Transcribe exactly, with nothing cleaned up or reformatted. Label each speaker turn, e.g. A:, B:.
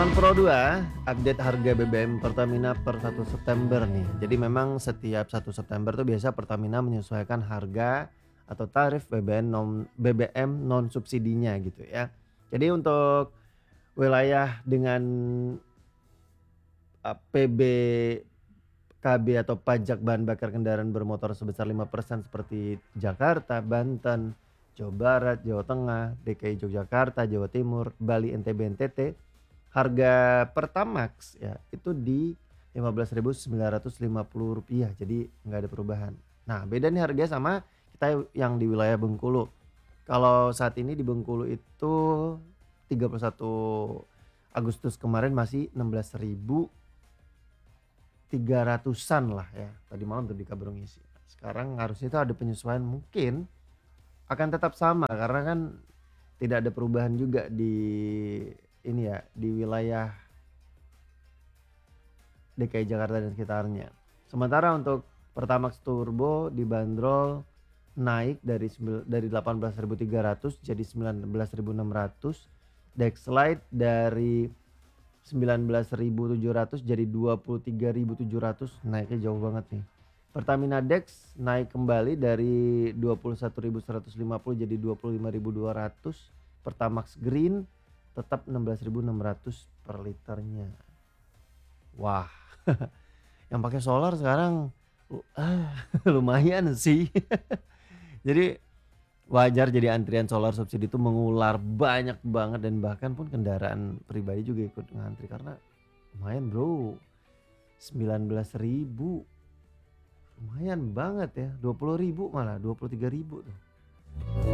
A: Pertemuan Pro dua, update harga B B M Pertamina per satu September nih. Jadi memang setiap satu September tuh biasa Pertamina menyesuaikan harga atau tarif B B M non B B M non subsidinya gitu ya. Jadi untuk wilayah dengan eee, P B K B atau pajak bahan bakar kendaraan bermotor sebesar lima persen seperti Jakarta, Banten, Jawa Barat, Jawa Tengah, D K I Yogyakarta, Jawa Timur, Bali, N T B, N T T, harga Pertamax ya itu di lima belas ribu sembilan ratus lima puluh rupiah, jadi nggak ada perubahan. Nah beda nih harganya sama kita yang di wilayah Bengkulu. Kalau saat ini di Bengkulu itu tiga puluh satu Agustus kemarin masih enam belas ribu tiga ratusan lah ya, tadi malam tuh di Kabarong Isi. Sekarang harusnya itu ada penyesuaian, mungkin akan tetap sama karena kan tidak ada perubahan juga di ini ya, di wilayah D K I Jakarta dan sekitarnya. Sementara untuk Pertamax Turbo dibanderol naik dari sembil dari delapan belas ribu tiga ratus jadi sembilan belas ribu enam ratus, Dexlite dari sembilan belas ribu tujuh ratus jadi dua puluh tiga ribu tujuh ratus, naiknya jauh banget nih. Pertamina Dex naik kembali dari dua puluh satu ribu seratus lima puluh jadi dua puluh lima ribu dua ratus, Pertamax Green tetap enam belas ribu enam ratus per liternya. Wah, yang pakai solar sekarang ah, lumayan sih. Jadi wajar jadi antrian solar subsidi itu mengular banyak banget dan bahkan pun kendaraan pribadi juga ikut ngantri karena lumayan bro, sembilan belas ribu lumayan banget ya, dua puluh ribu malah dua puluh tiga ribu tuh.